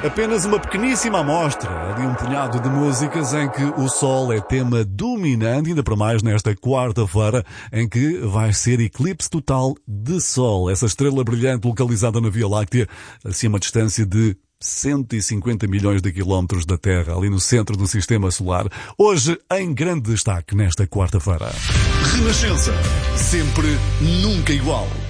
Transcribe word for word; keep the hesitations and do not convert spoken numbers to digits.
Apenas uma pequeníssima amostra, ali um punhado de músicas em que o Sol é tema dominante, ainda para mais nesta quarta-feira, em que vai ser eclipse total de Sol. Essa estrela brilhante localizada na Via Láctea, assim a uma distância de cento e cinquenta milhões de quilómetros da Terra, ali no centro do Sistema Solar. Hoje, em grande destaque nesta quarta-feira. Renascença. Sempre, nunca igual.